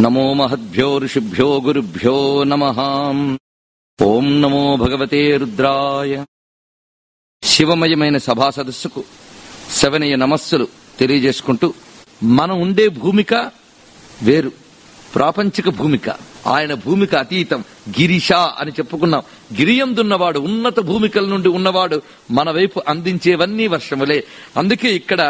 నమో మహద్భ్యో ఋషిభ్యో గురుభ్యో నమః. ఓం నమో భగవతే రుద్రాయ. శివమయమైన సభా సదస్సుకు శవనీయ నమస్సులు తెలియజేసుకుంటూ, మనం ఉండే భూమిక వేరు, ప్రాపంచిక భూమిక. ఆయన భూమిక అతీతం, గిరిష అని చెప్పుకున్నాం. గిరియందున్నవాడు, ఉన్నత భూమికల నుండి ఉన్నవాడు మన వైపు అందించేవన్నీ వర్షములే. అందుకే ఇక్కడ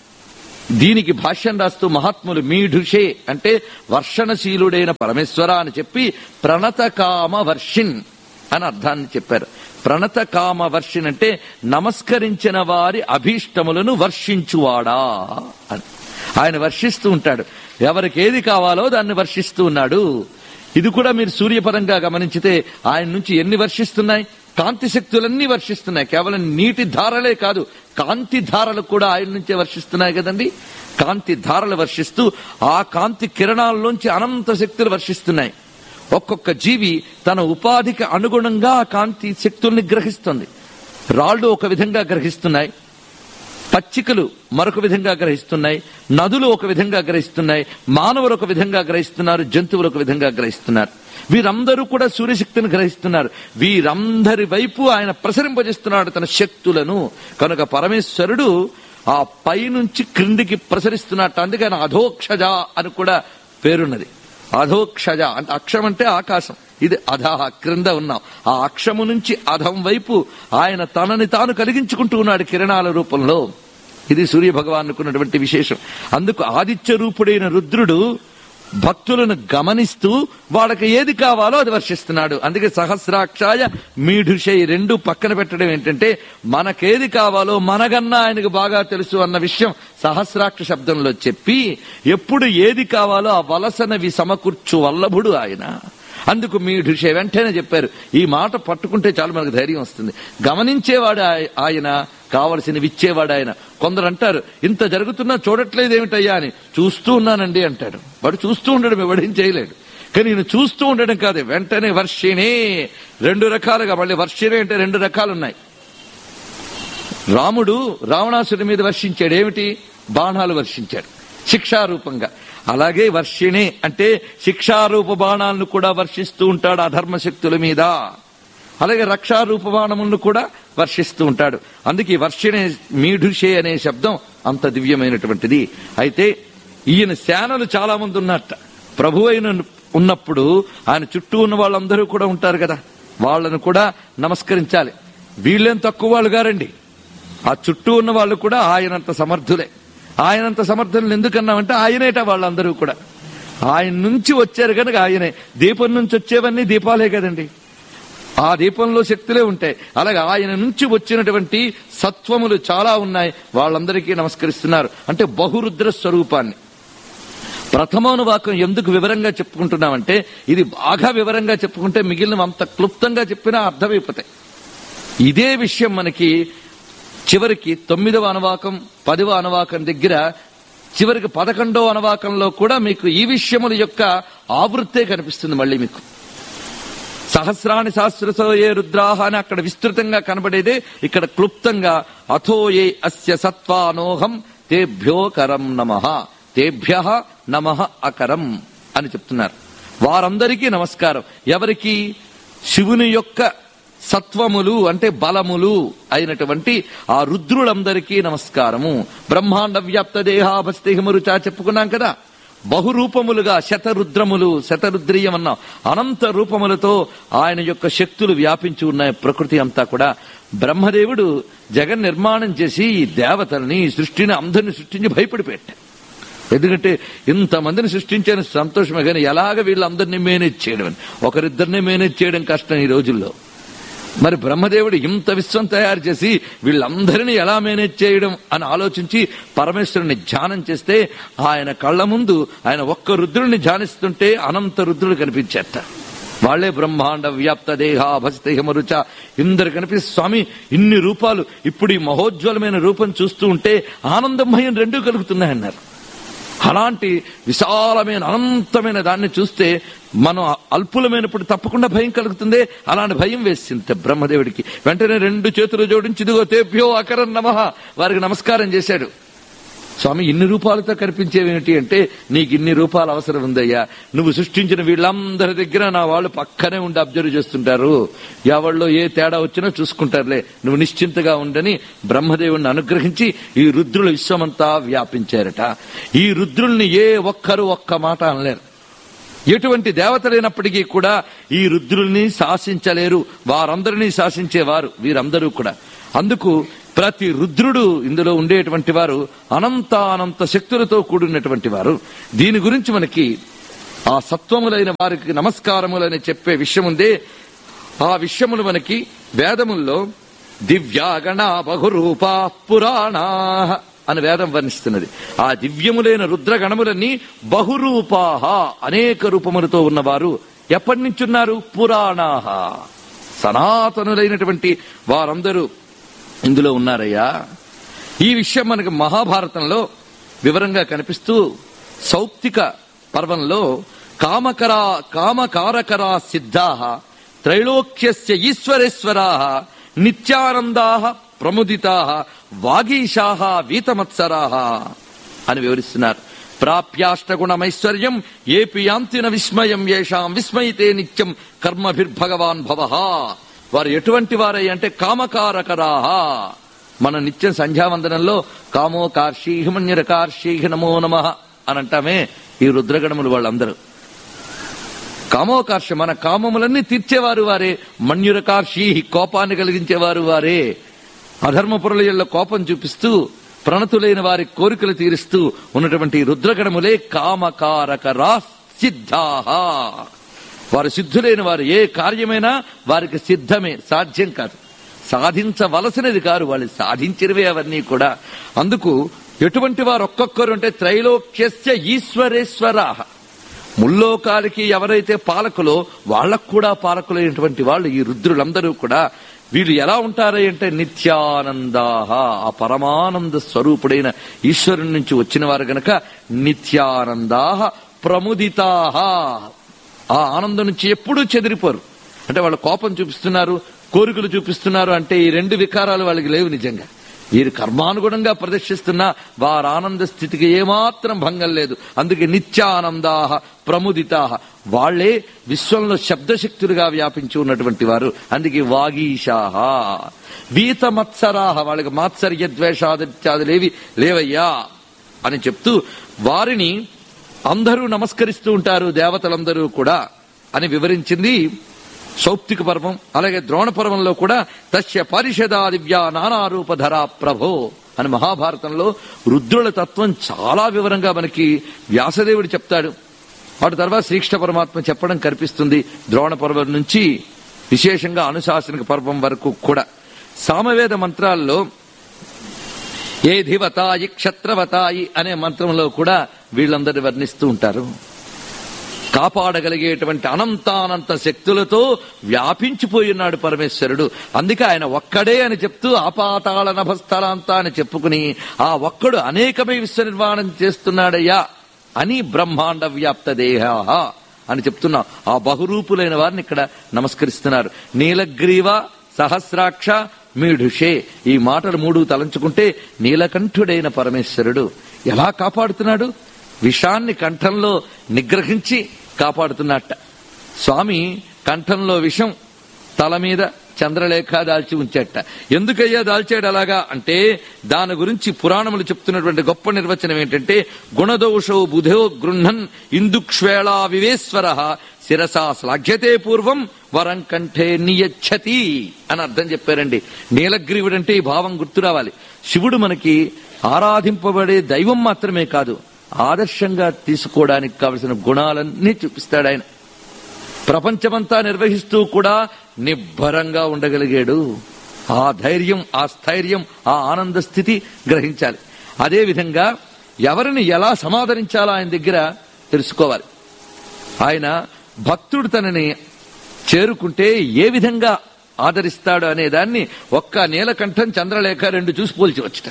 దీనికి భాష్యం రాస్తూ మహాత్ములు మీఢుషే అంటే వర్షణశీలుడైన పరమేశ్వర అని చెప్పి ప్రణతకామ వర్షిన్ అని అర్థాన్ని చెప్పారు. ప్రణతకామ వర్షిన్ అంటే నమస్కరించిన వారి అభీష్టములను వర్షించువాడా అని. ఆయన వర్షిస్తూ ఉంటాడు, ఎవరికి ఏది కావాలో దాన్ని వర్షిస్తూ ఉన్నాడు. ఇది కూడా మీరు సూర్యపరంగా గమనించితే ఆయన నుంచి ఎన్ని వర్షిస్తున్నాయి? కాంతి శక్తులన్నీ వర్షిస్తున్నాయి. కేవలం నీటి ధారలే కాదు, కాంతి ధారలు కూడా ఆయన నుంచే వర్షిస్తున్నాయి కదండి. కాంతి ధారలు వర్షిస్తూ ఆ కాంతి కిరణాల్లోంచి అనంత శక్తులు వర్షిస్తున్నాయి. ఒక్కొక్క జీవి తన ఉపాధికి అనుగుణంగా ఆ కాంతి శక్తుల్ని గ్రహిస్తుంది. రాళ్లు ఒక విధంగా గ్రహిస్తున్నాయి, పచ్చికలు మరొక విధంగా గ్రహిస్తున్నాయి, నదులు ఒక విధంగా గ్రహిస్తున్నాయి, మానవులు ఒక విధంగా గ్రహిస్తున్నారు, జంతువులు ఒక విధంగా గ్రహిస్తున్నారు. వీరందరూ కూడా సూర్యశక్తిని గ్రహిస్తున్నారు. వీరందరి వైపు ఆయన ప్రసరింపజేస్తున్నాడు తన శక్తులను. కనుక పరమేశ్వరుడు ఆ పై నుంచి క్రిందికి ప్రసరిస్తున్నట్టు. అందుకే ఆయన అధోక్షజ అని కూడా పేరున్నది. అధోక్షజ అంటే అక్షం అంటే ఆకాశం, ఇది అధహ క్రింద ఉన్నాం. ఆ అక్షము నుంచి అధం వైపు ఆయన తనని తాను కలిగించుకుంటూ ఉన్నాడు కిరణాల రూపంలో. ఇది సూర్య భగవానుకున్నటువంటి విశేషం. అందుకు ఆదిత్య రూపుడైన రుద్రుడు భక్తులను గమనిస్తూ వాళ్ళకి ఏది కావాలో అది వర్షిస్తున్నాడు. అందుకే సహస్రాక్షాయ మీఢుషై రెండు పక్కన పెట్టడం ఏంటంటే, మనకేది కావాలో మనగన్నా ఆయనకు బాగా తెలుసు అన్న విషయం సహస్రాక్ష శబ్దంలో చెప్పి, ఎప్పుడు ఏది కావాలో ఆ వలసనవి సమకూర్చు వల్లభుడు ఆయన. అందుకు మీఢుషే వెంటనే చెప్పారు. ఈ మాట పట్టుకుంటే చాలు మనకు ధైర్యం వస్తుంది. గమనించేవాడు ఆయన, కావలసినవి ఇచ్చేవాడు ఆయన. కొందరు అంటారు, ఇంత జరుగుతున్నా చూడట్లేదు ఏమిటయ్యా అని. చూస్తూ ఉన్నానండి అంటాడు. వాడు చూస్తూ ఉండడం ఎవడేం చేయలేడు. కానీ నేను చూస్తూ ఉండడం కాదు, వెంటనే వర్షిణే. రెండు రకాలుగా, మళ్ళీ వర్షిణే అంటే రెండు రకాలున్నాయి. రాముడు రావణాసుడి మీద వర్షించాడు. ఏమిటి? బాణాలు వర్షించాడు శిక్షారూపంగా. అలాగే వర్షిణే అంటే శిక్షారూప బాణాలను కూడా వర్షిస్తూ ఉంటాడు అధర్మశక్తుల మీద. అలాగే రక్షారూప బాణములను కూడా వర్షిస్తూ ఉంటాడు. అందుకే వర్షిణే మీఢుషే అనే శబ్దం అంత దివ్యమైనటువంటిది. అయితే ఈయన సేనలు చాలా మంది ఉన్నట్ట. ప్రభు అయిన ఉన్నప్పుడు ఆయన చుట్టూ ఉన్న వాళ్ళందరూ కూడా ఉంటారు కదా, వాళ్ళను కూడా నమస్కరించాలి. వీళ్ళేం తక్కువ వాళ్ళు గారండి. ఆ చుట్టూ ఉన్న వాళ్ళు కూడా ఆయనంత సమర్థులే. ఆయనంత సమర్థులను ఎందుకన్నామంటే ఆయనేట వాళ్ళందరూ కూడా. ఆయన నుంచి వచ్చారు కనుక ఆయనే. దీపం నుంచి వచ్చేవన్నీ దీపాలే కదండి, ఆ దీపంలో శక్తులే ఉంటాయి. అలాగే ఆయన నుంచి వచ్చినటువంటి సత్వములు చాలా ఉన్నాయి, వాళ్ళందరికీ నమస్కరిస్తున్నారు. అంటే బహురుద్ర స్వరూపాన్ని. ప్రథమానువాకం ఎందుకు వివరంగా చెప్పుకుంటున్నామంటే, ఇది బాగా వివరంగా చెప్పుకుంటే మిగిలిన అంత క్లుప్తంగా చెప్పినా అర్థమైపోతాయి. ఇదే విషయం మనకి చివరికి 9వ అనువాకం 10వ అనువాకం దగ్గర, చివరికి 11వ అనువాకంలో కూడా మీకు ఈ విషయముల యొక్క ఆవృత్తే కనిపిస్తుంది. మళ్ళీ మీకు సహస్రాణి సహస్రసో ఏ రుద్రాహ అని అక్కడ విస్తృతంగా కనబడేదే ఇక్కడ క్లుప్తంగా అథో ఏ అస్య సత్వానోహం తేభ్యో కరం నమః తేభ్యః నమః అకరం అని చెప్తున్నారు. వారందరికీ నమస్కారం. ఎవరికి? శివుని యొక్క సత్వములు అంటే బలములు అయినటువంటి ఆ రుద్రులందరికీ నమస్కారము. బ్రహ్మాండ వ్యాప్త దేహాభస్తిహమరుచా చెప్పుకున్నాం కదా. బహురూపములుగా శతరుద్రములు, శతరుద్రీయం అన్నాం. అనంత రూపములతో ఆయన యొక్క శక్తులు వ్యాపించి ఉన్నాయి ప్రకృతి అంతా కూడా. బ్రహ్మదేవుడు జగన్ నిర్మాణం చేసి ఈ దేవతల్ని, సృష్టిని, అందరిని సృష్టించి భయపడిపెట్టాడు. ఎందుకంటే ఇంతమందిని సృష్టించిన సంతోషమే, కానీ ఎలాగ వీళ్ళందరినీ మేనేజ్ చేయడం అని. ఒకరిద్దరిని మేనేజ్ చేయడం కష్టం ఈ రోజుల్లో. మరి బ్రహ్మదేవుడు ఇంత విశ్వం తయారు చేసి వీళ్ళందరినీ ఎలా మేనేజ్ చేయడం అని ఆలోచించి పరమేశ్వరుని ధ్యానం చేస్తే, ఆయన కళ్ల ముందు ఆయన ఒక్క రుద్రుడిని ధ్యానిస్తుంటే అనంత రుద్రుడు కనిపించేట. వాళ్లే బ్రహ్మాండ వ్యాప్త దేహాభస్తిహమరుచ. ఇందరు కనిపిస్తే స్వామి ఇన్ని రూపాలు, ఇప్పుడు ఈ మహోజ్వలమైన రూపం చూస్తూ ఉంటే ఆనందమయం రెండూ కలుగుతున్నాయన్నారు. అలాంటి విశాలమైన అనంతమైన దాన్ని చూస్తే మనం అల్పులమైనప్పుడు తప్పకుండా భయం కలుగుతుంది. అలాంటి భయం వేసింది బ్రహ్మదేవుడికి. వెంటనే రెండు చేతులు జోడించి ఇదిగో తేభ్యో అకరం నమః వారికి నమస్కారం చేశాడు. స్వామి ఇన్ని రూపాలతో కనిపించేవేమిటి అంటే, నీకు ఇన్ని రూపాలు అవసరం ఉందయ్యా. నువ్వు సృష్టించిన వీళ్ళందరి దగ్గర నా వాళ్ళు పక్కనే ఉండి అబ్జర్వ్ చేస్తుంటారు. ఎవళ్ళలో ఏ తేడా వచ్చినా చూసుకుంటారులే, నువ్వు నిశ్చింతగా ఉండని బ్రహ్మదేవుణ్ణి అనుగ్రహించి ఈ రుద్రుల విశ్వమంతా వ్యాపించారట. ఈ రుద్రుల్ని ఏ ఒక్కరు ఒక్క మాట అనలేరు. ఎటువంటి దేవతలైనప్పటికీ కూడా ఈ రుద్రుల్ని శాసించలేరు. వారందరినీ శాసించేవారు వీరందరూ కూడా. అందుకు ప్రతి రుద్రుడు ఇందులో ఉండేటువంటి వారు అనంత శక్తులతో కూడినటువంటి వారు. దీని గురించి మనకి ఆ సత్వములైన వారికి నమస్కారములని చెప్పే విషయం ఉందే, ఆ విషయములు మనకి వేదముల్లో దివ్యాగణ బహురూపా పురాణా అని వేదం వర్ణిస్తున్నది. ఆ దివ్యములైన రుద్రగణములన్నీ బహురూపాహ అనేక రూపములతో ఉన్నవారు ఎప్పటి నుంచి ఉన్నారు? పురాణాహ సనాతనులైనటువంటి వారందరూ ఇందులో ఉన్నారయ్యా. ఈ విషయం మనకు మహాభారతంలో వివరంగా కనిపిస్తూ సౌప్తిక పర్వంలో కామకారకరా సిద్ధాః త్రైలోక్యస్య ఈశ్వరేశ్వరాః నిత్యానందాః ప్రముదితాః వాగీశాః వీతమత్సరాః అని వివరిస్తున్నారు. ప్రాప్యాష్టగుణమైశ్వర్యం ఏపి యాంతిన విస్మయం యేషాం విస్మయితే నిత్యం కర్మభిర్భగవాన్ భవః. వారు ఎటువంటి వారై అంటే కామకారకరాహ. మన నిత్యం సంధ్యావందనంలో కామో కార్షీ హిమన్యరకార్షీ నమో నమః అని అంటామే, ఈ రుద్రగణములు వాళ్ళందరూ కామోకార్ష మన కామములన్నీ తీర్చేవారు వారే. మన్యురకార్షీ కోపాన్ని కలిగించేవారు వారే. అధర్మపురుల కోపం చూపిస్తూ ప్రణతులైన వారి కోరికలు తీరుస్తూ ఉన్నటువంటి రుద్రగణములే కామకారకరా సిద్ధాః. వారు సిద్ధులైన వారు. ఏ కార్యమైనా వారికి సిద్ధమే, సాధ్యం కాదు, సాధించవలసినది కాదు, వాళ్ళు సాధించినవే అవన్నీ కూడా. అందుకు ఎటువంటి వారు ఒక్కొక్కరు అంటే త్రైలోక్యస్య ఈశ్వరేశ్వరాః. ముల్లోకాలకి ఎవరైతే పాలకులో వాళ్లకు కూడా పాలకులైనటువంటి వాళ్ళు ఈ రుద్రులందరూ కూడా. వీళ్ళు ఎలా ఉంటారు అంటే నిత్యానందాః, ఆ పరమానంద స్వరూపుడైన ఈశ్వరుని నుంచి వచ్చిన వారు గనక నిత్యానందాః ప్రముదితాః. ఆ ఆనందం నుంచి ఎప్పుడూ చెదిరిపోరు. అంటే వాళ్ళ కోపం చూపిస్తున్నారు, కోరికలు చూపిస్తున్నారు అంటే ఈ రెండు వికారాలు వాళ్ళకి లేవు. నిజంగా వీరు కర్మానుగుణంగా ప్రదర్శిస్తున్నా వారి ఆనంద స్థితికి ఏమాత్రం భంగం లేదు. అందుకే నిత్యానందాః ప్రముదితాః. వాళ్లే విశ్వంలో శబ్దశక్తులుగా వ్యాపించి ఉన్నటువంటి వారు. అందుకే వాగీశాః వీతమత్సరాః. వాళ్ళకి మాత్సర్య ద్వేషాదిత్యాదులేవి లేవయ్యా అని చెప్తూ వారిని అందరూ నమస్కరిస్తూ ఉంటారు, దేవతలందరూ కూడా అని వివరించింది సౌప్తిక పర్వం. అలాగే ద్రోణ పర్వంలో కూడా తస్య పరిషదా దివ్యా నానారూపధరా ప్రభో అని మహాభారతంలో రుద్రుల తత్వం చాలా వివరంగా మనకి వ్యాసదేవుడు చెప్తాడు. వాటి తర్వాత శ్రీకృష్ణ పరమాత్మ చెప్పడం కనిపిస్తుంది. ద్రోణ పర్వం నుంచి విశేషంగా అనుశాసనిక పర్వం వరకు కూడా సామవేద మంత్రాల్లో ఏ ధివతాయి క్షత్రవతాయి అనే మంత్రంలో కూడా వీళ్ళందరినీ వర్ణిస్తూ ఉంటారు. కాపాడగలిగేటువంటి అనంతానంత శక్తులతో వ్యాపించిపోయినాడు పరమేశ్వరుడు. అందుకే ఆయన ఒక్కడే అని చెప్తూ ఆపాతాళ నభస్థలాంత అని చెప్పుకుని ఆ ఒక్కడు అనేకమై విశ్వ నిర్మాణం చేస్తున్నాడయ్యా అని బ్రహ్మాండ వ్యాప్త దేహ అని చెప్తున్నా. ఆ బహురూపులైన వారిని ఇక్కడ నమస్కరిస్తున్నారు. నీలగ్రీవ సహస్రాక్ష మీఢుషే. ఈ మాటలు మూడు తలంచుకుంటే నీలకంఠుడైన పరమేశ్వరుడు ఎలా కాపాడుతున్నాడు? విషాన్ని కంఠంలో నిగ్రహించి కాపాడుతున్నట్ట. స్వామి కంఠంలో విషం, తల మీద చంద్రలేఖ దాల్చి ఉంచేట. ఎందుకయ్యా దాల్చాడు అలాగా అంటే దాని గురించి పురాణములు చెప్తున్నటువంటి గొప్ప నిర్వచనం ఏంటంటే గుణదోషో బుధో గృహన్ ఇందుక్ష్వేళా వివేశ్వర శిరసా శ్లాఘ్యతే పూర్వం వరం కంఠే నియచ్చతి అని అర్థం చెప్పారండి. నీలగ్రీవుడంటే ఈ భావం గుర్తు రావాలి. శివుడు మనకి ఆరాధింపబడే దైవం మాత్రమే కాదు, ఆదర్శంగా తీసుకోవడానికి కావలసిన గుణాలన్నీ చూపిస్తాడు ఆయన. ప్రపంచమంతా నిర్వహిస్తూ కూడా నిబ్బరంగా ఉండగలిగాడు. ఆ ధైర్యం, ఆ స్థైర్యం, ఆ ఆనంద స్థితి గ్రహించాలి. అదేవిధంగా ఎవరిని ఎలా సమాదరించాలో ఆయన దగ్గర తెలుసుకోవాలి. ఆయన భక్తుడు తనని చేరుకుంటే ఏ విధంగా ఆదరిస్తాడు అనే దాన్ని ఒక్క నీలకంఠం చంద్రలేఖ రెండు చూసి పోల్చవచ్చుట.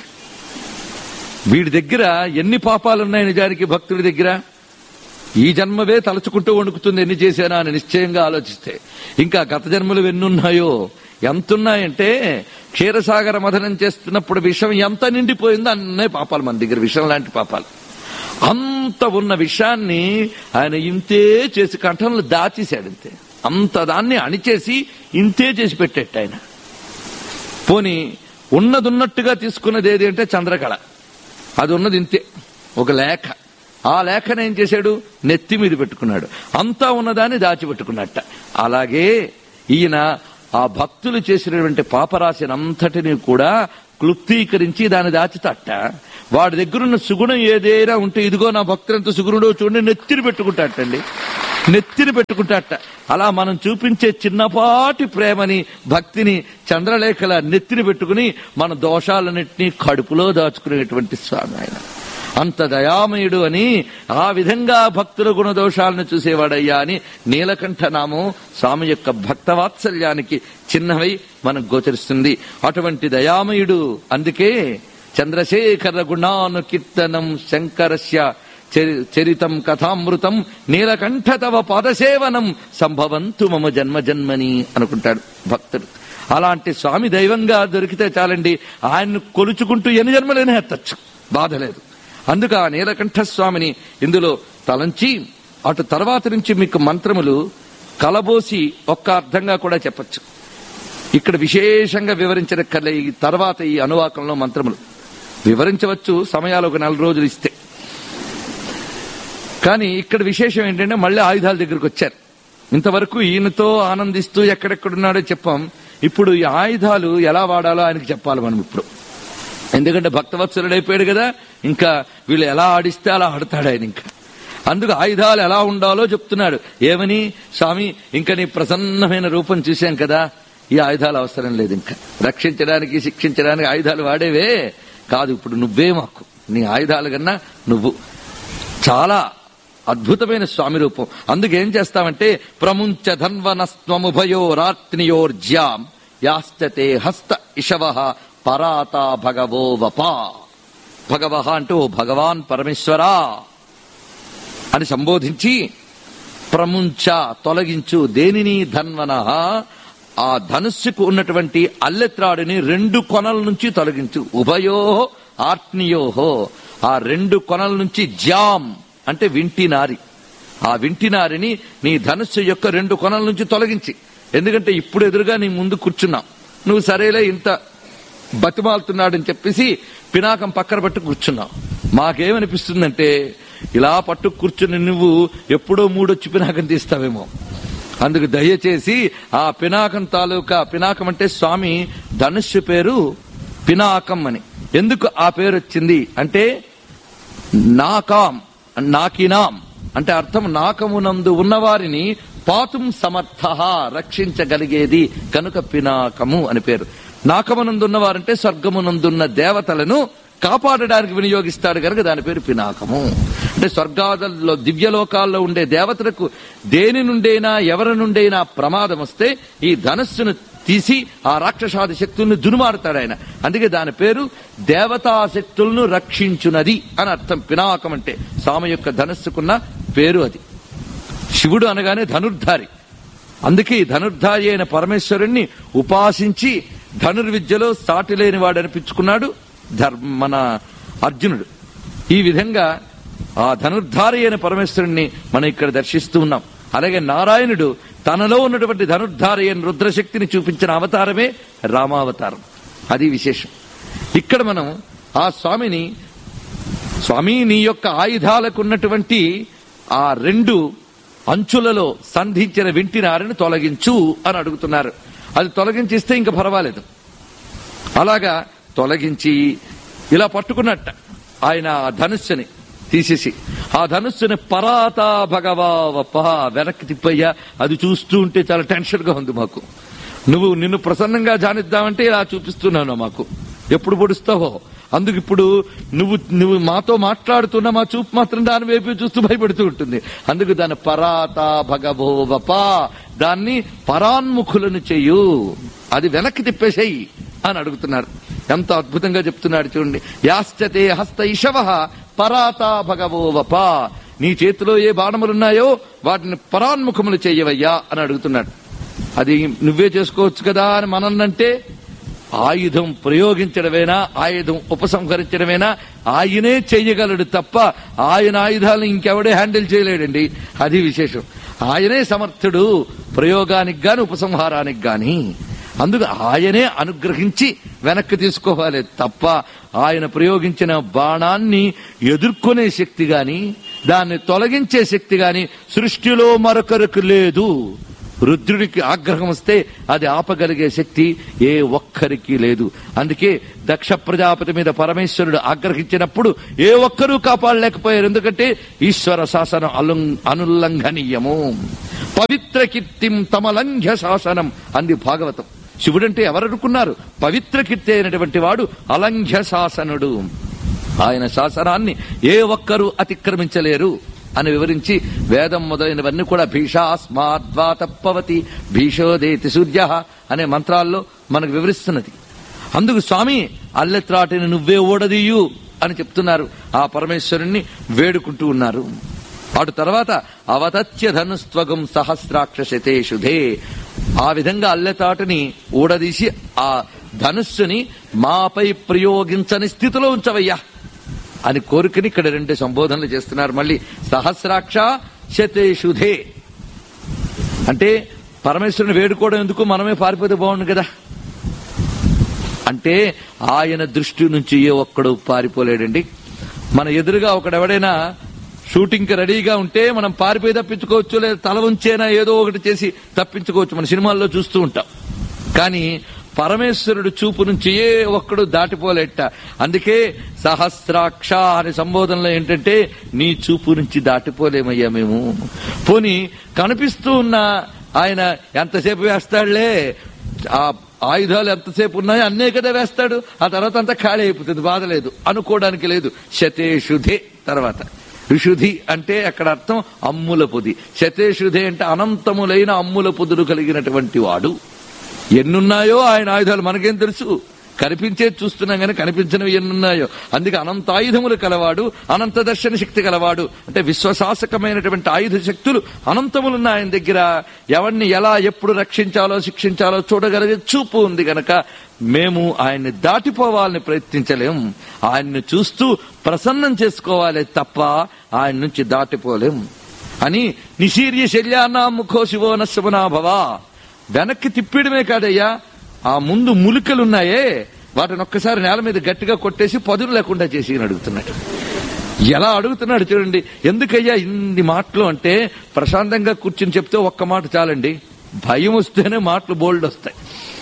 వీడి దగ్గర ఎన్ని పాపాలున్నాయి నిజానికి భక్తుడి దగ్గర. ఈ జన్మవే తలుచుకుంటూ వణుకుతుంది ఎన్ని చేశానా అని నిశ్చయంగా ఆలోచిస్తే. ఇంకా గత జన్మలు ఎన్నున్నాయో ఎంతున్నాయంటే క్షీరసాగర మథనం చేస్తున్నప్పుడు విషం ఎంత నిండిపోయిందో అన్నీ పాపాలు మన దగ్గర, విషం లాంటి పాపాలు. అంత ఉన్న విషయాన్ని ఆయన ఇంతే చేసి కంఠంలో దాచేశాడు. ఇంతే అంత దాన్ని అణిచేసి ఇంతే చేసి పెట్టేట ఆయన. పోని ఉన్నదున్నట్టుగా తీసుకున్నది ఏది అంటే చంద్రకళ. అది ఉన్నది ఇంతే, ఒక లేఖ. ఆ లేఖను ఏం చేశాడు? నెత్తి మీద పెట్టుకున్నాడు. అంతా ఉన్నదాన్ని దాచిపెట్టుకున్నట్ట. అలాగే ఈయన ఆ భక్తులు చేసినటువంటి పాపరాశిని అంతటిని కూడా క్లుప్తీకరించి దాన్ని దాచితట్ట. వాడి దగ్గరున్న సుగుణం ఏదైనా ఉంటే, ఇదిగో నా భక్తులు ఎంత సుగుణుడో చూడండి, నెత్తిని పెట్టుకుంటాటండి, నెత్తిని పెట్టుకుంటాట. అలా మనం చూపించే చిన్నపాటి ప్రేమని, భక్తిని చంద్రలేఖల నెత్తిని పెట్టుకుని మన దోషాలన్నింటినీ కడుపులో దాచుకునేటువంటి స్వామి ఆయన. అంత దయామయుడు అని ఆ విధంగా భక్తుల గుణదోషాలను చూసేవాడయ్యా అని నీలకంఠ నామం స్వామి యొక్క భక్తవాత్సల్యానికి చిన్నవై మనకు గోచరిస్తుంది. అటువంటి దయామయుడు. అందుకే చంద్రశేఖర గుణాను కీర్తనం శంకరస్య చరితం కథామృతం నీలకంఠ తవ పాదసేవనం సంభవంతు మమ జన్మ జన్మని అనుకుంటాడు భక్తుడు. అలాంటి స్వామి దైవంగా దొరికితే చాలండి, ఆయన్ను కొలుచుకుంటూ ఎన్ని జన్మలైనా ఎత్తచ్చు, బాధ లేదు. అందుకు ఆ నీలకంఠ స్వామిని ఇందులో తలంచి, అటు తర్వాత నుంచి మీకు మంత్రములు కలబోసి ఒక్క అర్థంగా కూడా చెప్పచ్చు. ఇక్కడ విశేషంగా వివరించనక్కర్లే. ఈ తర్వాత ఈ అనువాకంలో మంత్రములు వివరించవచ్చు, సమయాలు ఒక 4 రోజులు ఇస్తే. కానీ ఇక్కడ విశేషం ఏంటంటే మళ్ళీ ఆయుధాల దగ్గరకు వచ్చారు. ఇంతవరకు ఈయనతో ఆనందిస్తూ ఎక్కడెక్కడున్నాడో చెప్పాం. ఇప్పుడు ఈ ఆయుధాలు ఎలా వాడాలో ఆయనకు చెప్పాలి మనం ఇప్పుడు. ఎందుకంటే భక్తవత్సలుడైపోయాడు కదా, ఇంకా వీళ్ళు ఎలా ఆడిస్తే అలా ఆడతాడు ఆయన. ఇంకా అందుకు ఆయుధాలు ఎలా ఉండాలో చెప్తున్నాడు. ఏమని? స్వామి, ఇంకా నీ ప్రసన్నమైన రూపం చూశాం కదా, ఈ ఆయుధాలు అవసరం లేదు, ఇంకా రక్షించడానికి శిక్షించడానికి ఆయుధాలు వాడేవే కాదు, ఇప్పుడు నువ్వే మాకు, నీ ఆయుధాలు కన్నా నువ్వు. చాలా అద్భుతమైన స్వామి రూపం. అందుకేం చేస్తామంటే ప్రముంచ ధన్వనస్త్వముభయోరాత్నియోర్జ్యాం యాశ్చతే హస్త ఇషవ పరాతా భగవో వపా. భగవహ అంటూ ఓ భగవాన్ పరమేశ్వరా అని సంబోధించి, ప్రముంచ తొలగించు, దేనిని? ధన్వన, ఆ ధనుస్సుకు ఉన్నటువంటి అల్లెత్రాడిని 2 కొనల నుంచి తొలగించు. ఉభయో ఆత్నియోహో, ఆ 2 కొనల నుంచి, జామ్ అంటే వింటినారి, ఆ వింటినారిని నీ ధనుస్సు యొక్క 2 కొనల నుంచి తొలగించి. ఎందుకంటే ఇప్పుడు ఎదురుగా నీ ముందు కూర్చున్నావు, నువ్వు సరేలే ఇంత బతిమాలుతున్నాడని చెప్పేసి పినాకం పక్కన పట్టు కూర్చున్నావు. మాకేమనిపిస్తుందంటే ఇలా పట్టు కూర్చుని నువ్వు ఎప్పుడో 3 వచ్చి పినాకం తీస్తావేమో. అందుకు దయచేసి ఆ పినాకం తాలూకా, పినాకం అంటే స్వామి ధనుస్సు పేరు పినాకం అని. ఎందుకు ఆ పేరు వచ్చింది అంటే నాకాం, నాకినాం అంటే అర్థం నాకమునందు ఉన్నవారిని పాతుం సమర్థ, రక్షించగలిగేది కనుక పినాకము అని పేరు. నాకమునందున్నవారంటే స్వర్గమునందున్న దేవతలను కాపాడడానికి వినియోగిస్తాడు కనుక దాని పేరు పినాకము. అంటే స్వర్గాలలో దివ్యలోకాల్లో ఉండే దేవతలకు దేని నుండైనా ఎవరి నుండైనా ప్రమాదం వస్తే ఈ ధనస్సును తీసి ఆ రాక్షసాది శక్తుల్ని దునుమారుతాడు ఆయన. అందుకే దాని పేరు దేవతా శక్తులను రక్షించునది అని అర్థం. పినాకం అంటే స్వామి యొక్క ధనస్సుకున్న పేరు అది. శివుడు అనగానే ధనుర్ధారి. అందుకే ధనుర్ధారి అయిన పరమేశ్వరుణ్ణి ఉపాసించి ధనుర్విద్యలో సాటి లేని వాడు అనిపించుకున్నాడు మన అర్జునుడు. ఈ విధంగా ఆ ధనుర్ధారి అయిన పరమేశ్వరుణ్ణి మనం ఇక్కడ దర్శిస్తూ ఉన్నాం. అలాగే నారాయణుడు తనలో ఉన్నటువంటి ధనుర్ధారి అయిన రుద్రశక్తిని చూపించిన అవతారమే రామావతారం. అది విశేషం. ఇక్కడ మనం ఆ స్వామిని, స్వామి నీ యొక్క ఆయుధాలకు ఉన్నటువంటి ఆ 2 అంచులలో సంధించిన వింటినారిని తొలగించు అని అడుగుతున్నారు. అది తొలగించిస్తే ఇంకా పర్వాలేదు. అలాగా తొలగించి ఇలా పట్టుకున్నట్ట ఆయన ఆ ధనుస్సుని తీసేసి, ఆ ధనుస్సుని పరాతా భగవావప వెనక్కి తిప్పయ్యా. అది చూస్తూ ఉంటే చాలా టెన్షన్ గా ఉంది మాకు. నువ్వు నిన్ను ప్రసన్నంగా జానిద్దామంటే ఇలా చూపిస్తున్నాను మాకు, ఎప్పుడు పొడుస్తావో. అందుకు ఇప్పుడు నువ్వు మాతో మాట్లాడుతున్నా మా చూపు మాత్రం దాని వైపు చూస్తూ భయపడుతూ ఉంటుంది. అందుకు దాని పరాతా భగవోవప, దాన్ని పరాన్ముఖులను చెయ్యు, అది వెనక్కి తిప్పేసేయి అని అడుగుతున్నారు. ఎంత అద్భుతంగా చెప్తున్నాడు చూడండి. యాశ్చతే హస్త ఇషవ పరాతా భగవోవప, నీ చేతిలో ఏ బాణములున్నాయో వాటిని పరాన్ముఖములు చెయ్యవయ్యా అని అడుగుతున్నాడు. అది నువ్వే చేసుకోవచ్చు కదా అని మనన్నంటే ఆయుధం ప్రయోగించడమేనా, ఆయుధం ఉపసంహరించడమేనా ఆయనే చెయ్యగలడు తప్ప ఆయన ఆయుధాలను ఇంకెవడే హ్యాండిల్ చేయలేడండి. అది విశేషం. ఆయనే సమర్థుడు ప్రయోగానికి గాని ఉపసంహారానికి గాని. అందుకు ఆయనే అనుగ్రహించి వెనక్కి తీసుకోవాలి తప్ప ఆయన ప్రయోగించిన బాణాన్ని ఎదుర్కొనే శక్తి గాని దాన్ని తొలగించే శక్తి గాని సృష్టిలో మరొకరికి లేదు. రుద్రుడికి ఆగ్రహం వస్తే అది ఆపగలిగే శక్తి ఏ ఒక్కరికి లేదు. అందుకే దక్ష ప్రజాపతి మీద పరమేశ్వరుడు ఆగ్రహించినప్పుడు ఏ ఒక్కరూ కాపాడలేకపోయారు. ఎందుకంటే ఈశ్వర శాసనం అనుల్లంఘనీయము. పవిత్ర కీర్తిం తమలంఘ్య శాసనం అంది భాగవతం. శివుడంటే ఎవరనుకున్నారు? పవిత్ర కీర్తి అయినటువంటి వాడు అలంఘ్య శాసనుడు. ఆయన శాసనాన్ని ఏ ఒక్కరూ అతిక్రమించలేరు అని వివరించి వేదం మొదలైనవన్నీ కూడా భీషాస్మాద్వా తప్పవతి భీషోదేతి సూర్య అనే మంత్రాల్లో మనకు వివరిస్తున్నది. అందుకు స్వామి అల్లెత్రాటిని నువ్వే ఓడదీయు అని చెప్తున్నారు. ఆ పరమేశ్వరుణ్ణి వేడుకుంటూ ఉన్నారు. అటు తర్వాత అవతత్య ధనుస్త్వగం సహస్రాక్షశతేషుధే, ఆ విధంగా అల్లెతాటిని ఊడదీసి ఆ ధనుస్సుని మాపై ప్రయోగించని స్థితిలో ఉంచవయ్యా అని కోరికని ఇక్కడ 2 సంబోధనలు చేస్తున్నారు. మళ్ళీ సహస్రాక్ష శతేషుధే అంటే పరమేశ్వరుని వేడుకోవడం ఎందుకు, మనమే పారిపోతే బాగుండు కదా. అంటే ఆయన దృష్టి నుంచి ఏ ఒక్కడు పారిపోలేడండి. మన ఎదురుగా ఒకడెవడైనా షూటింగ్ కి రెడీగా ఉంటే మనం పారిపోయి తప్పించుకోవచ్చు, లేదా తల ఉంచేనా ఏదో ఒకటి చేసి తప్పించుకోవచ్చు. మన సినిమాల్లో చూస్తూ ఉంటాం. కానీ పరమేశ్వరుడు చూపు నుంచి ఏ ఒక్కడు దాటిపోలేట. అందుకే సహస్రాక్ష అనే సంబోధనలో ఏంటంటే నీ చూపు నుంచి దాటిపోలేమయ్యా మేము. పోనీ కనిపిస్తూ ఉన్న ఆయన ఎంతసేపు వేస్తాడులే, ఆ ఆయుధాలు ఎంతసేపు ఉన్నాయో అన్నే కదా వేస్తాడు, ఆ తర్వాత అంతా ఖాళీ అయిపోతుంది, బాధ లేదు అనుకోవడానికి లేదు. శతేషుధే తర్వాత విశుద్ధి అంటే అక్కడ అర్థం అమ్ముల పొది. శతేషుధే అంటే అనంతములైన అమ్ముల పొదులు కలిగినటువంటి వాడు. ఎన్నున్నాయో ఆయన ఆయుధాలు మనకేం తెలుసు, కనిపించేది చూస్తున్నాం కానీ కనిపించినవి ఎన్నున్నాయో. అందుకే అనంతాయుధములు కలవాడు, అనంత దర్శన శక్తి కలవాడు. అంటే విశ్వశాసకమైనటువంటి ఆయుధ శక్తులు అనంతములున్న ఆయన దగ్గర ఎవరిని ఎలా ఎప్పుడు రక్షించాలో శిక్షించాలో చూడగలిగే చూపు ఉంది గనక మేము ఆయన్ని దాటిపోవాలని ప్రయత్నించలేం. ఆయన్ని చూస్తూ ప్రసన్నం చేసుకోవాలి తప్ప ఆయన నుంచి దాటిపోలేం అని నిశీర్య శల్యానా ముఖో శివో నశమనాభవ. వెనక్కి తిప్పిడమే కాదయ్యా, ఆ ముందు ములికలున్నాయే వాటిని ఒక్కసారి నేల మీద గట్టిగా కొట్టేసి పదును లేకుండా చేసి అడుగుతున్నాడు. ఎలా అడుగుతున్నాడు చూడండి. ఎందుకయ్యా ఇన్ని మాటలు అంటే ప్రశాంతంగా కూర్చుని చెప్తే ఒక్క మాట చాలండి. భయం వస్తేనే మాటలు బోల్డ్ వస్తాయి.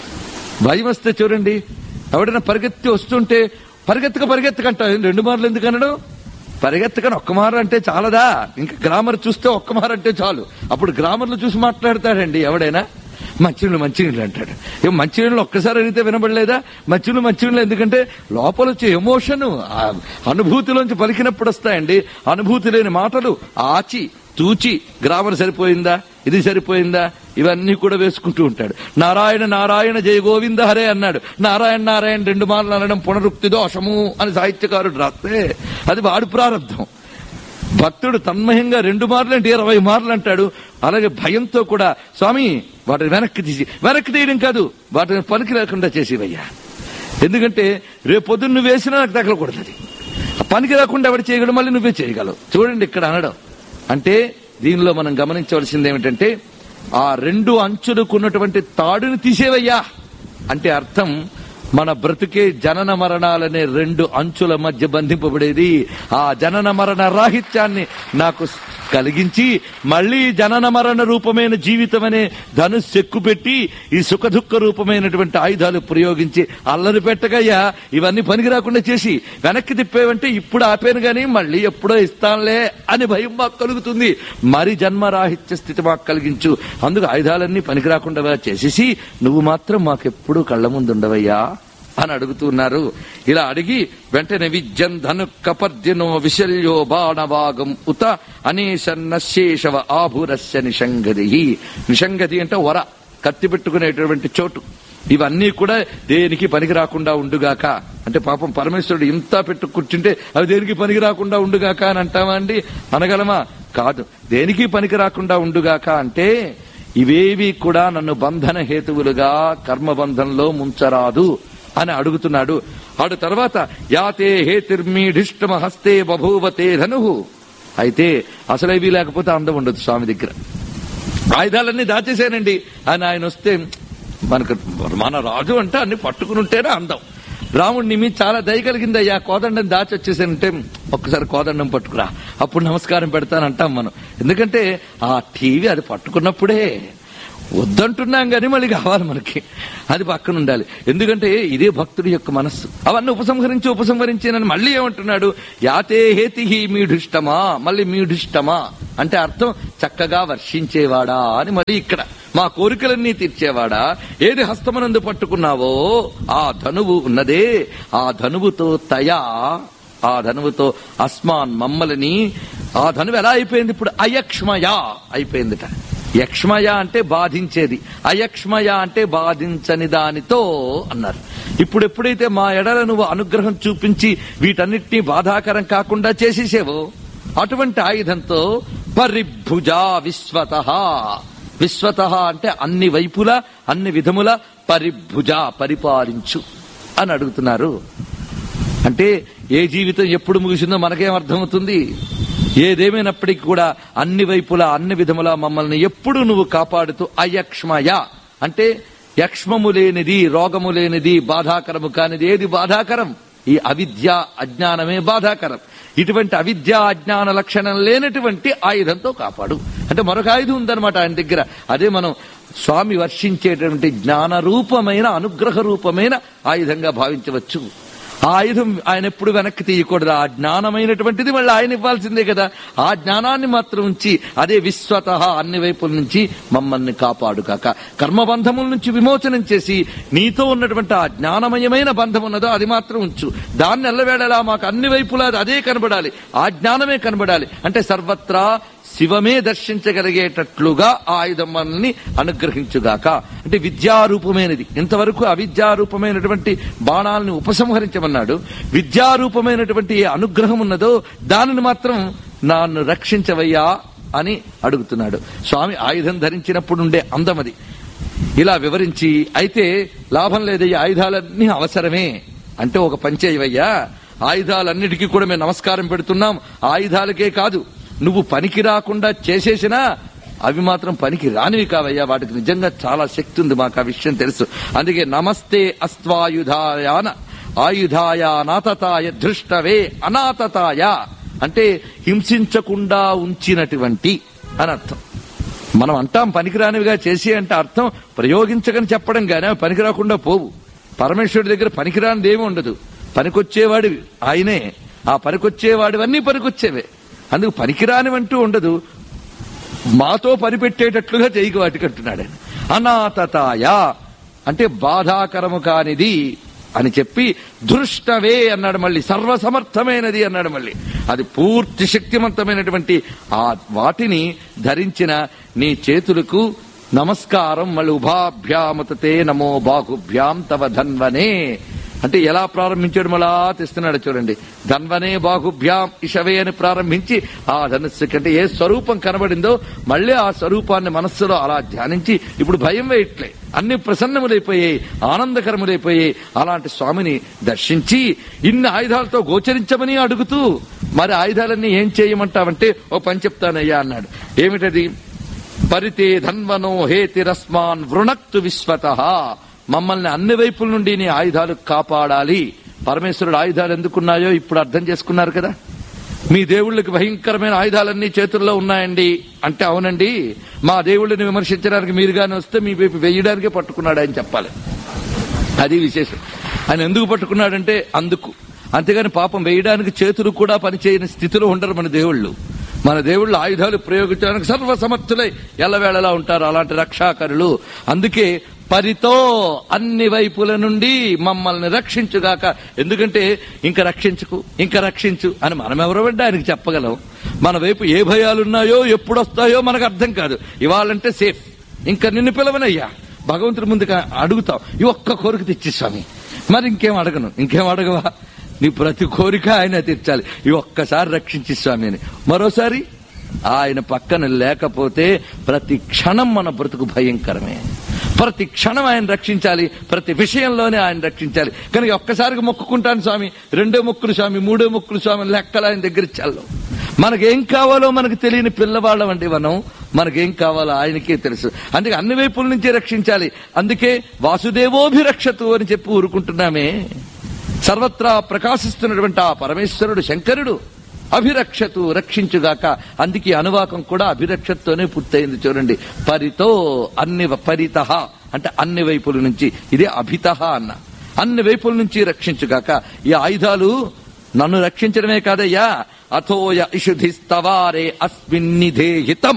భయం వస్తే చూడండి, ఎవడైనా పరిగెత్తి వస్తుంటే పరిగెత్తకంట 2 మార్లు ఎందుకు అనడం? పరిగెత్తకని ఒక్క మారు అంటే చాలదా? ఇంకా గ్రామర్ చూస్తే ఒక్క మారు అంటే చాలు. అప్పుడు గ్రామర్లు చూసి మాట్లాడతాడండి ఎవడైనా. మంచినీళ్ళు అంటాడు. మంచినీళ్ళు ఒక్కసారి అడిగితే వినబడలేదా? మంచినీళ్ళు ఎందుకంటే లోపల వచ్చే ఎమోషన్ అనుభూతిలోంచి పలికినప్పుడు వస్తాయండి. అనుభూతి లేని మాటలు ఆచి తూచి గ్రామర్ సరిపోయిందా, ఇది సరిపోయిందా, ఇవన్నీ కూడా వేసుకుంటూ ఉంటాడు. నారాయణ నారాయణ జయ గోవింద హరే అన్నాడు. నారాయణ నారాయణ 2 మార్లు అనడం పునరుక్తి దోషము అని సాహిత్యకారుడు రాస్తే అది వాడు ప్రారంభం. భక్తుడు తన్మయంగా 2 మార్లు అంటే 20 మార్లు అంటాడు. అలాగే భయంతో కూడా స్వామి వాటిని వెనక్కి తీయడం కాదు, వాటిని పనికి లేకుండా చేసేవయ్యా. ఎందుకంటే రేపు పొద్దున్న నువ్వు వేసినా నాకు తగలకూడదు. పనికి రాకుండా ఎవరు చేయగలవు, మళ్ళీ నువ్వే చేయగలవు. చూడండి ఇక్కడ అనడం అంటే దీనిలో మనం గమనించవలసింది ఏమిటంటే ఆ 2 అంచులకున్నటువంటి తాడుని తీసేవయ్యా అంటే అర్థం మన బ్రతుకే జనన మరణాలనే 2 అంచుల మధ్య బంధింపబడేది. ఆ జనన మరణ రాహిత్యాన్ని నాకు కలిగించి మళ్లీ జనన మరణ రూపమైన జీవితం అనే ధనుస్సు ఎక్కుపెట్టి ఈ సుఖ దుఃఖ రూపమైనటువంటి ఆయుధాలు ప్రయోగించి అల్లరి పెట్టగయ్యా ఇవన్నీ పనికి రాకుండా చేసి వెనక్కి తిప్పేవంటే ఇప్పుడు ఆపాను గాని మళ్లీ ఎప్పుడో ఇస్తానులే అని భయం మాకు కలుగుతుంది. మరి జన్మరాహిత్య స్థితి మాకు కలిగించు. అందుకు ఆయుధాలన్నీ పనికి రాకుండా చేసేసి నువ్వు మాత్రం మాకెప్పుడు కళ్ల ముందు ఉండవయ్యా అని అడుగుతున్నారు. ఇలా అడిగి వెంటనే విద్యం ధను కపర్దినో విశల్యో బాణవాగం ఉత అనేశన్నశేషవ ఆభురస్య నిషంగది. నిషంగది అంటే వర, కత్తి పెట్టుకునేటువంటి చోటు. ఇవన్నీ కూడా దేనికి పనికి రాకుండా ఉండుగాక అంటే పాపం పరమేశ్వరుడు ఇంత పెట్టు కూర్చుంటే అవి దేనికి పనికి రాకుండా ఉండుగాక అని అంటామా అండి? అనగలమా? కాదు. దేనికి పనికి రాకుండా ఉండుగాక అంటే ఇవేవి కూడా నన్ను బంధన హేతువులుగా కర్మబంధంలో ముంచరాదు అని అడుగుతున్నాడు. ఆడు తర్వాత యాతే హేతిర్మీఢిష్టమ హస్తే బభూవతే ధను. అయితే అసలు ఇవి లేకపోతే అందం ఉండదు స్వామి దగ్గర. ఆయుధాలన్నీ దాచేశానండి అని ఆయన వస్తే, మన రాజు అంటే అన్ని పట్టుకుని ఉంటేనే అందం. రాముడిని మీ చాలా దయ కలిగిందయ్యా, కోదండం దాచి వచ్చేసానంటే ఒక్కసారి కోదండం పట్టుకురా, అప్పుడు నమస్కారం పెడతానంటాం మనం. ఎందుకంటే ఆ టీవీ అది పట్టుకున్నప్పుడే వద్దంటున్నాం కానీ మళ్ళీ కావాలి మనకి, అది పక్కన ఉండాలి. ఎందుకంటే ఇదే భక్తుడి యొక్క మనస్సు. అవన్నీ ఉపసంహరించి నన్ను మళ్ళీ ఏమంటున్నాడు, యాతే హేతి మీఢిష్టమా. మళ్ళీ మీఢిష్టమా అంటే అర్థం చక్కగా వర్షించేవాడా అని. మళ్ళీ ఇక్కడ మా కోరికలన్నీ తీర్చేవాడా, ఏది హస్తమనందు పట్టుకున్నావో ఆ ధనువు ఉన్నదే, ఆ ధనువుతో ఆ ధనువుతో అస్మాన్ మమ్మల్ని, ఆ ధనువు ఎలా అయిపోయింది ఇప్పుడు, అయక్ష్మయా అయిపోయిందిట. యక్ష్మయ అంటే బాధించేది, అయక్ష్మయ అంటే బాధించని దానితో అన్నారు. ఇప్పుడు ఎప్పుడైతే మా ఎడల నువ్వు అనుగ్రహం చూపించి వీటన్నిటినీ బాధాకరం కాకుండా చేసేసేవో అటువంటి ఆయుధంతో పరిభుజా విశ్వత అంటే అన్ని వైపులా అన్ని విధముల పరిభుజ పరిపాలించు అని అడుగుతున్నారు. అంటే ఏ జీవితం ఎప్పుడు ముగిసిందో మనకేం అర్థమవుతుంది. ఏదేమైనప్పటికీ కూడా అన్ని వైపులా అన్ని విధములా మమ్మల్ని ఎప్పుడు నువ్వు కాపాడుతూ అయక్ష్మయ అంటే యక్ష్మము లేనిది, రోగము లేనిది, బాధాకరము కానిది. ఏది బాధాకరం? ఈ అవిద్య అజ్ఞానమే బాధాకరం. ఇటువంటి అవిద్య అజ్ఞాన లక్షణం లేనటువంటి ఆయుధంతో కాపాడు అంటే మరొక ఆయుధం ఉందన్నమాట ఆయన దగ్గర. అదే మనం స్వామి వర్షించేటువంటి జ్ఞాన రూపమైన అనుగ్రహ రూపమైన ఆయుధంగా భావించవచ్చు. ఆ ఆయుధం ఆయన ఎప్పుడు వెనక్కి తీయకూడదు. ఆ జ్ఞానమైనటువంటిది మళ్ళీ ఆయన ఇవ్వాల్సిందే కదా. ఆ జ్ఞానాన్ని మాత్రం ఉంచి అదే విశ్వత అన్ని వైపుల నుంచి మమ్మల్ని కాపాడు కాక, కర్మబంధముల నుంచి విమోచనం చేసి నీతో ఉన్నటువంటి ఆ జ్ఞానమయమైన బంధం ఉన్నదో అది మాత్రం ఉంచు. దాన్ని ఎల్లవేళలా మాకు అన్ని వైపులా అదే కనబడాలి, ఆ జ్ఞానమే కనబడాలి. అంటే సర్వత్రా శివమే దర్శించగలిగేటట్లుగా ఆ ఆయుధం మనల్ని అనుగ్రహించుగాక. అంటే విద్యారూపమైనది. ఇంతవరకు అవిద్యారూపమైనటువంటి బాణాలను ఉపసంహరించమన్నాడు. విద్యారూపమైనటువంటి ఏ అనుగ్రహం ఉన్నదో దానిని మాత్రం నన్ను రక్షించవయ్యా అని అడుగుతున్నాడు. స్వామి ఆయుధం ధరించినప్పుడు ఉండే అందమది. ఇలా వివరించి, అయితే లాభం లేదయ్యా, ఆయుధాలన్నీ అవసరమే అంటే ఒక పంచేయవయ్యా, ఆయుధాలన్నిటికీ కూడా మేము నమస్కారం పెడుతున్నాం. ఆయుధాలకే కాదు, నువ్వు పనికి రాకుండా చేసేసినా అవి మాత్రం పనికి రానివి కావయ్యా, వాటికి నిజంగా చాలా శక్తి ఉంది, మాకు ఆ విషయం తెలుసు. అందుకే నమస్తే ఆయుధాయ నాతతాయ దృష్టవే అనాతతాయ అంటే హింసించకుండా ఉంచినటువంటి అని అర్థం. మనం అంటాం పనికిరానివిగా చేసి అంటే అర్థం ప్రయోగించకని చెప్పడం గానీ పనికి రాకుండా పోవు. పరమేశ్వరుడి దగ్గర పనికిరానిది ఏమి ఉండదు, పనికొచ్చేవాడివి ఆయనే. ఆ పనికొచ్చేవాడివన్నీ పనికొచ్చేవే, అందుకు పనికిరానివంటూ ఉండదు. మాతో పనిపెట్టేటట్లుగా చేయకు వాటికి అంటున్నాడు ఆయన. అనాతతాయ అంటే బాధాకరము కానిది అని చెప్పి, దృష్టవే అన్నాడు మళ్ళీ, సర్వసమర్థమైనది అన్నాడు మళ్ళీ. అది పూర్తి శక్తివంతమైనటువంటి ఆ వాటిని ధరించిన నీ చేతులకు నమస్కారం. మళ్ళీ ఉభాభ్యాముతే నమో బాహుభ్యాం తవ ధన్వనే అంటే ఎలా ప్రారంభించాడు మళ్ళా తెస్తున్నాడు చూడండి. ధన్వనే బాహుభ్యాం ఇషవే అని ప్రారంభించి ఆ ధనుస్సు కంటే ఏ స్వరూపం కనబడిందో మళ్ళీ ఆ స్వరూపాన్ని మనస్సులో అలా ధ్యానించి ఇప్పుడు భయం వేయట్లే, అన్ని ప్రసన్నములైపోయాయి, ఆనందకరములైపోయాయి. అలాంటి స్వామిని దర్శించి ఇన్ని ఆయుధాలతో గోచరించమని అడుగుతూ, మరి ఆయుధాలన్నీ ఏం చేయమంటావంటే ఓ పని చెప్తానయ్యా అన్నాడు. ఏమిటది? పరితే ధన్వనో హేతిరస్మాన్ వృణక్తు విశ్వత. మమ్మల్ని అన్ని వైపుల నుండి నీ ఆయుధాలు కాపాడాలి. పరమేశ్వరుడు ఆయుధాలు ఎందుకున్నాయో ఇప్పుడు అర్థం చేసుకున్నారు కదా. మీ దేవుళ్ళకి భయంకరమైన ఆయుధాలన్నీ చేతుల్లో ఉన్నాయండి అంటే అవునండి, మా దేవుళ్ళని విమర్శించడానికి మీరుగానే వస్తే మీ వైపు వేయడానికే పట్టుకున్నాడు అని చెప్పాలి. అది విశేషం. ఆయన ఎందుకు పట్టుకున్నాడంటే అందుకు. అంతేగాని పాపం వేయడానికి చేతులు కూడా పనిచేయని స్థితిలో ఉండరు మన దేవుళ్ళు. మన దేవుళ్ళు ఆయుధాలు ప్రయోగించడానికి సర్వసమర్థులై ఎల్లవేళలా ఉంటారు, అలాంటి రక్షాకరులు. అందుకే పరితో అన్ని వైపుల నుండి మమ్మల్ని రక్షించుగాక. ఎందుకంటే ఇంకా రక్షించు అని మనం ఎవరెవరంటే ఆయనకి చెప్పగలం. మన వైపు ఏ భయాలున్నాయో ఎప్పుడొస్తాయో మనకు అర్థం కాదు. ఇవాళంటే సేఫ్, ఇంకా నిన్ను పిలవనయ్యా, భగవంతుడి ముందుగా అడుగుతావు, ఈ ఒక్క కోరిక తెచ్చి స్వామి, మరి ఇంకేం అడగవా? నీ ప్రతి కోరిక ఆయన తీర్చాలి, ఈ ఒక్కసారి రక్షించి స్వామి అని. మరోసారి ఆయన పక్కన లేకపోతే ప్రతి క్షణం మన బ్రతుకు భయంకరమే. ప్రతి క్షణం ఆయన రక్షించాలి, ప్రతి విషయంలోనే ఆయన రక్షించాలి. కనుక ఒక్కసారిగా మొక్కుకుంటాను స్వామి, రెండో మొక్కులు స్వామి, మూడో మొక్కులు స్వామి, లెక్కలు ఆయన దగ్గర చల్లం. మనకేం కావాలో మనకు తెలియని పిల్లవాళ్ళం అండి మనం. మనకేం కావాలో ఆయనకే తెలుసు. అందుకే అన్ని వైపుల నుంచి రక్షించాలి. అందుకే వాసుదేవోభిరక్షతు అని చెప్పి ఊరుకుంటున్నామే. సర్వత్రా ప్రకాశిస్తున్నటువంటి ఆ పరమేశ్వరుడు శంకరుడు అభిరక్షతు, రక్షించుగాక. అందుకే అనువాకం కూడా అభిరక్షతతోనే పూర్తయింది. చూడండి, పరితో అన్ని, పరితః అంటే అన్ని వైపుల నుంచి, ఇదే అభితః అన్న. అన్ని వైపుల నుంచి రక్షించుగాక. ఈ ఆయుధాలు నన్ను రక్షించడమే కాదయ్యా, అథోయ ఇషుధిస్తవారే అస్మిన్నిధేహితం.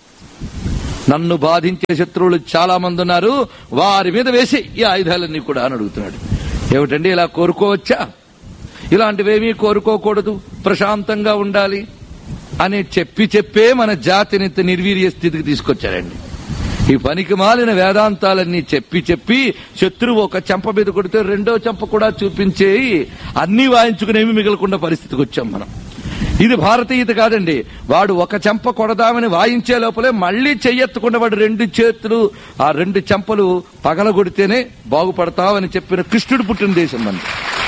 నన్ను బాధించే శత్రువులు చాలా మంది ఉన్నారు, వారి మీద వేసి ఈ ఆయుధాలన్నీ కూడా అని అడుగుతున్నాడు. ఏమిటండి ఇలా కోరుకోవచ్చా? ఇలాంటివేమీ కోరుకోకూడదు, ప్రశాంతంగా ఉండాలి అని చెప్పే మన జాతిని నిర్వీర్య స్థితికి తీసుకొచ్చారండి. ఈ పనికి మాలిన వేదాంతాలన్నీ చెప్పి శత్రువు ఒక చెంప మీద కొడితే రెండో చెంప కూడా చూపించే అన్నీ వాయించుకునేవి మిగలకుండా పరిస్థితికి వచ్చాం మనం. ఇది భారతీయత కాదండి. వాడు ఒక చెంప కొడదామని వాయించే లోపలే మళ్లీ చెయ్యెత్తకుండా వాడు రెండు చేతులు, ఆ రెండు చెంపలు పగలగొడితేనే బాగుపడతావని చెప్పిన కృష్ణుడు పుట్టిన దేశం మనది.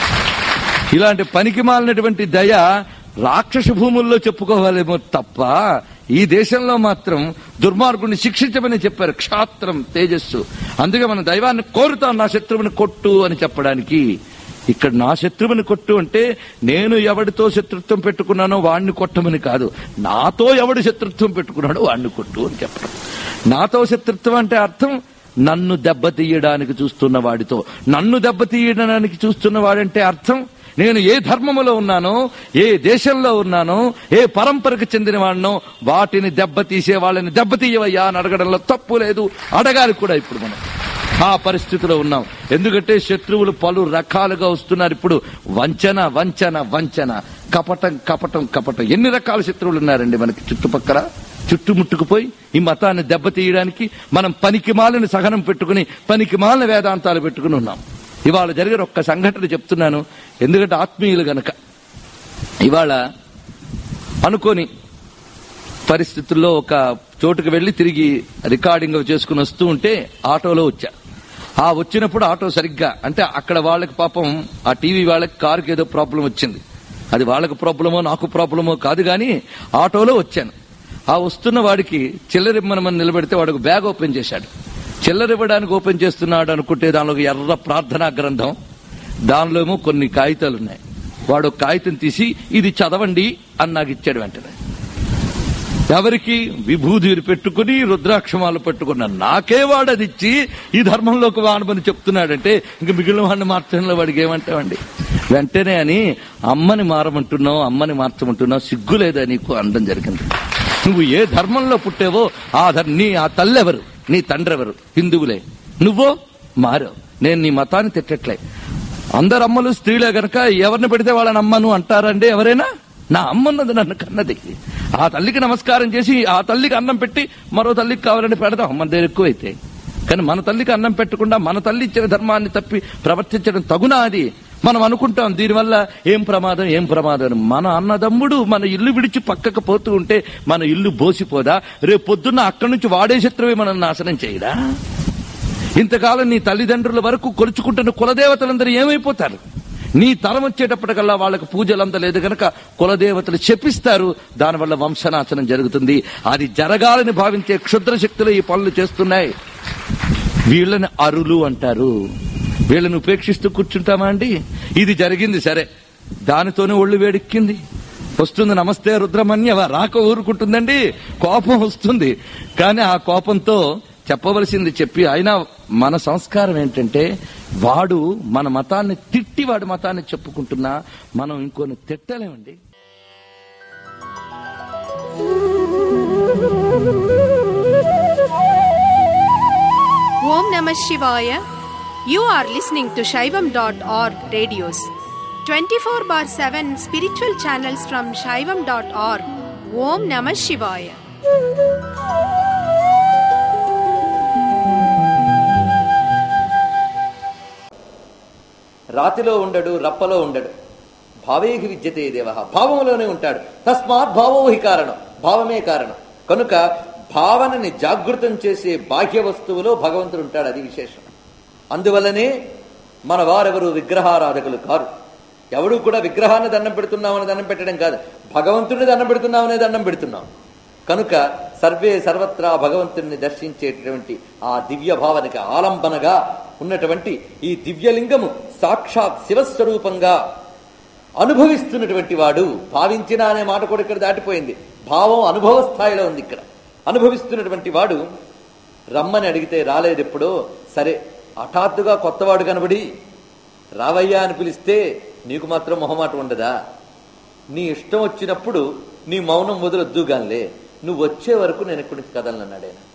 ఇలాంటి పనికి మాలినటువంటి దయ రాక్షస భూముల్లో చెప్పుకోవాలేమో తప్ప ఈ దేశంలో మాత్రం దుర్మార్గుడిని శిక్షించమని చెప్పారు. క్షాత్రం తేజస్సు. అందుకే మన దైవాన్ని కోరుతాం, నా శత్రువుని కొట్టు అని చెప్పడానికి. ఇక్కడ నా శత్రువుని కొట్టు అంటే నేను ఎవడితో శత్రుత్వం పెట్టుకున్నానో వాణ్ణి కొట్టమని కాదు, నాతో ఎవడు శత్రుత్వం పెట్టుకున్నాడో వాణ్ణి కొట్టు అని చెప్పడం. నాతో శత్రుత్వం అంటే అర్థం నన్ను దెబ్బతీయడానికి చూస్తున్న వాడితో. నన్ను దెబ్బతీయడానికి చూస్తున్న వాడంటే అర్థం నేను ఏ ధర్మములో ఉన్నానో, ఏ దేశంలో ఉన్నానో, ఏ పరంపరకు చెందిన వాడినో వాటిని దెబ్బతీసే వాళ్ళని దెబ్బతీయవయ్యా అని అడగడంలో తప్పు లేదు, అడగాలి కూడా. ఇప్పుడు మనం ఆ పరిస్థితిలో ఉన్నాం. ఎందుకంటే శత్రువులు పలు రకాలుగా వస్తున్నారు. ఇప్పుడు వంచన వంచన వంచన, కపటం కపటం కపటం. ఎన్ని రకాల శత్రువులు ఉన్నారండి మనకి చుట్టుపక్కల. చుట్టుముట్టుకుపోయి ఈ మతాన్ని దెబ్బతీయడానికి మనం పనికిమాలిన సహనం పెట్టుకుని, పనికిమాలిన వేదాంతాలు పెట్టుకుని ఉన్నాం. ఇవాళ జరిగిన ఒక్క సంఘటన చెప్తున్నాను, ఎందుకంటే ఆత్మీయులు గనక. ఇవాళ అనుకోని పరిస్థితుల్లో ఒక చోటుకు వెళ్లి తిరిగి రికార్డింగ్ చేసుకుని వస్తూ ఉంటే ఆటోలో వచ్చా. ఆ వచ్చినప్పుడు ఆటో సరిగ్గా అంటే అక్కడ వాళ్ళకి పాపం ఆ టీవీ వాళ్ళకి కారుకి ఏదో ప్రాబ్లం వచ్చింది. అది వాళ్ళకి ప్రాబ్లమో నాకు ప్రాబ్లమో కాదు గాని ఆటోలో వచ్చాను. ఆ వస్తున్న వాడికి చిల్లరిమ్మనమని నిలబెడితే వాడికి బ్యాగ్ ఓపెన్ చేశాడు. చిల్లరివ్వడానికి ఓపెన్ చేస్తున్నాడు అనుకుంటే దానిలో ఒక ఎర్ర ప్రార్థనా గ్రంథం, దానిలో ఏమో కొన్ని కాగితాలు ఉన్నాయి. వాడు కాగితం తీసి ఇది చదవండి అని నాకు ఇచ్చాడు. వెంటనే ఎవరికి విభూతిని పెట్టుకుని రుద్రాక్షమాలు పెట్టుకున్న నాకే వాడు అది ఇచ్చి ఈ ధర్మంలోకి వాడమని చెప్తున్నాడంటే ఇంక మిగిలిన వాడిని మార్చడంలో వాడికి ఏమంటావండి. వెంటనే అని అమ్మని మారమంటున్నావు, అమ్మని మార్చమంటున్నావు, సిగ్గు లేదా నీకు అనడం జరిగింది. నువ్వు ఏ ధర్మంలో పుట్టావో ఆ తల్లి ఎవరు, నీ తండ్రి ఎవరు, హిందువులే, నువ్వో మారావు. నేను నీ మతాన్ని తిట్టట్లే. అందరు అమ్మలు స్త్రీలే గనక ఎవరిని పెడితే వాళ్ళని అమ్మను అంటారండి ఎవరైనా? నా అమ్మన్నది నన్ను కన్నది. ఆ తల్లికి నమస్కారం చేసి ఆ తల్లికి అన్నం పెట్టి మరో తల్లికి కావాలని పెడదాం మన దగ్గర ఎక్కువైతే. కానీ మన తల్లికి అన్నం పెట్టకుండా మన తల్లి ఇచ్చిన ధర్మాన్ని తప్పి ప్రవర్తించడం తగునా? అది మనం అనుకుంటాం దీనివల్ల ఏం ప్రమాదం ఏం ప్రమాదం. మన అన్నదమ్ముడు మన ఇల్లు విడిచి పక్కకు పోతూ ఉంటే మన ఇల్లు బోసిపోదా? రేపు పొద్దున్న అక్కడి నుంచి వాడే శత్రువే మనం నాశనం చేయడా? ఇంతకాలం నీ తల్లిదండ్రుల వరకు కొలుచుకుంటున్న కులదేవతలందరూ ఏమైపోతారు? నీ తరం వచ్చేటప్పటికల్లా వాళ్ళకు పూజలు అందలేదు గనక కులదేవతలు శపిస్తారు. దానివల్ల వంశనాశనం జరుగుతుంది. అది జరగాలని భావించే క్షుద్ర శక్తులు ఈ పనులు చేస్తున్నాయి. వీళ్ళని అరులు అంటారు. వీళ్ళని ఉపేక్షిస్తూ కూర్చుంటామా అండి? ఇది జరిగింది సరే, దానితోనే ఒళ్ళు వేడెక్కింది. వస్తుంది నమస్తే రుద్రమన్యవ, రాక ఊరుకుంటుందండి, కోపం వస్తుంది. కానీ ఆ కోపంతో చెప్పవలసింది చెప్పి, అయినా మన సంస్కారం ఏంటంటే వాడు మన మతాన్ని తిట్టి వాడి మతాన్ని చెప్పుకుంటున్నా మనం ఇంకొన్ని తిట్టలేమండి. ఓం నమః శివాయ. You are listening to Shaivam.org radios. 24/7 spiritual channels from Shaivam.org. Om Namah Shivaya. రాతిలో ఉండడు, రప్పలో ఉండడు. భావేహి విద్యతే దేవః, భావంలోనే ఉంటాడు. తస్మాత్ భావో హి కారణం. భావమే కారణం. కనుక భావనని జాగృతం చేసే బాహ్య వస్తువులో భగవంతుడు ఉంటాడు, అది విశేషం. అందువల్లనే మన వారెవరు విగ్రహారాధకులు కారు. ఎవడు కూడా విగ్రహాన్ని దండం పెడుతున్నామని దండం పెట్టడం కాదు, భగవంతుడిని దండం పెడుతున్నామనే దండం పెడుతున్నాం. కనుక సర్వే సర్వత్రా భగవంతుడిని దర్శించేటటువంటి ఆ దివ్య భావనకి ఆలంబనగా ఉన్నటువంటి ఈ దివ్యలింగము సాక్షాత్ శివస్వరూపంగా అనుభవిస్తున్నటువంటి వాడు. భావించిన అనే మాట కూడా ఇక్కడ దాటిపోయింది, భావం అనుభవ స్థాయిలో ఉంది. ఇక్కడ అనుభవిస్తున్నటువంటి వాడు రమ్మని అడిగితే రాలేదు ఎప్పుడో, సరే హఠాత్తుగా కొత్తవాడు కనబడి రావయ్యా అని పిలిస్తే నీకు మాత్రం మొహమాట ఉండదా? నీ ఇష్టం వచ్చినప్పుడు నీ మౌనం వదలొద్దుగానిలే, నువ్వు వచ్చే వరకు నేను ఇక్కడి నుంచి కదలనన్నాడు ఆయన.